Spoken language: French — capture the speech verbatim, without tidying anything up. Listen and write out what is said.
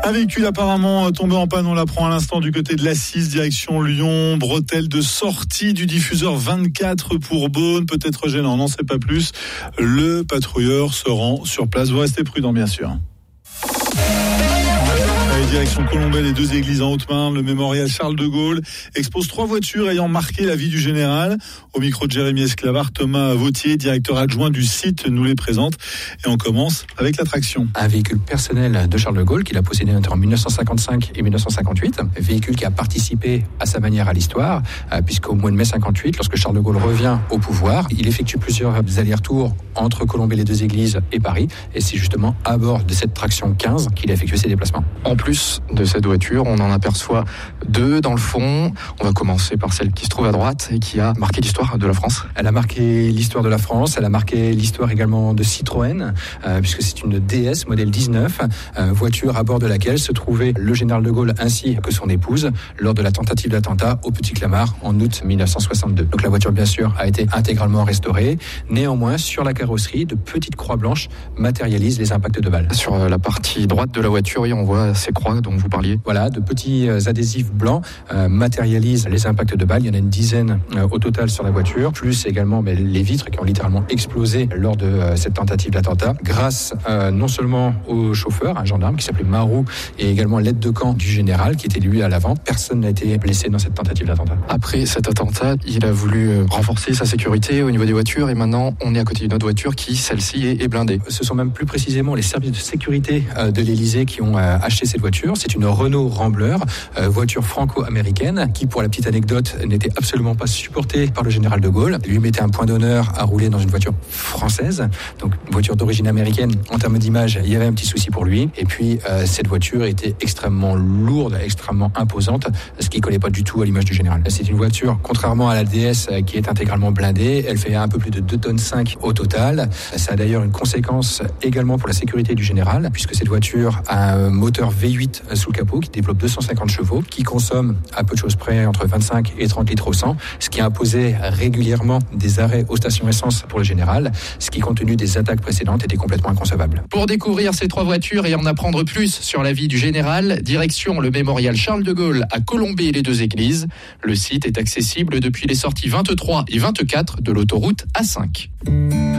Un véhicule apparemment tombé en panne, on l'apprend à l'instant du côté de l'A six, direction Lyon, bretelle de sortie du diffuseur vingt-quatre pour Beaune, peut-être gênant, on n'en sait pas plus. Le patrouilleur se rend sur place, vous restez prudents bien sûr. Direction Colombey, les deux églises en Haute-Marne, le mémorial Charles de Gaulle expose trois voitures ayant marqué la vie du général. Au micro de Jérémy Esclavard, Thomas Vautier, directeur adjoint du site, nous les présente. Et on commence avec l'attraction. Un véhicule personnel de Charles de Gaulle qu'il a possédé entre mille neuf cent cinquante-cinq et mille neuf cent cinquante-huit. Un véhicule qui a participé à sa manière à l'histoire, puisqu'au mois de mai cinquante-huit, lorsque Charles de Gaulle revient au pouvoir, il effectue plusieurs allers-retours entre Colombey, les deux églises et Paris. Et c'est justement à bord de cette traction quinze qu'il a effectué ses déplacements. En plus de cette voiture, on en aperçoit deux dans le fond. On va commencer par celle qui se trouve à droite et qui a marqué l'histoire de la France. Elle a marqué l'histoire de la France, elle a marqué l'histoire également de Citroën, euh, puisque c'est une D S modèle dix-neuf, euh, voiture à bord de laquelle se trouvait le général de Gaulle ainsi que son épouse lors de la tentative d'attentat au Petit Clamart en août mille neuf cent soixante-deux. Donc la voiture bien sûr a été intégralement restaurée. Néanmoins, sur la carrosserie, de petites croix blanches matérialisent les impacts de balles. Sur la partie droite de la voiture, on voit ces croix dont vous parliez. Voilà, de petits adhésifs blancs euh, matérialisent les impacts de balles. Il y en a une dizaine euh, au total sur la voiture, plus également mais, les vitres qui ont littéralement explosé lors de euh, cette tentative d'attentat, grâce euh, non seulement au chauffeur, un gendarme qui s'appelait Marou, et également l'aide de camp du général qui était lui à l'avant. Personne n'a été blessé dans cette tentative d'attentat. Après cet attentat, il a voulu renforcer sa sécurité au niveau des voitures et maintenant on est à côté d'une autre voiture qui, celle-ci, est, est blindée. Ce sont même plus précisément les services de sécurité euh, de l'Élysée qui ont euh, acheté cette voiture. C'est une Renault Rambler, euh, voiture franco-américaine, qui, pour la petite anecdote, n'était absolument pas supportée par le général de Gaulle. Lui mettait un point d'honneur à rouler dans une voiture française, donc une voiture d'origine américaine. En termes d'image, il y avait un petit souci pour lui. Et puis, euh, cette voiture était extrêmement lourde, extrêmement imposante, ce qui collait pas du tout à l'image du général. C'est une voiture, contrairement à la D S, qui est intégralement blindée. Elle fait un peu plus de deux tonnes cinq au total. Ça a d'ailleurs une conséquence également pour la sécurité du général, puisque cette voiture a un moteur V huit sous le capot qui développe deux cent cinquante chevaux, qui consomme à peu de choses près entre vingt-cinq et trente litres au cent, ce qui a imposé régulièrement des arrêts aux stations essence pour le général, ce qui, compte tenu des attaques précédentes, était complètement inconcevable. Pour découvrir ces trois voitures et en apprendre plus sur la vie du général, direction le mémorial Charles de Gaulle à Colombey les deux églises. Le site est accessible depuis les sorties vingt-trois et vingt-quatre de l'autoroute A cinq.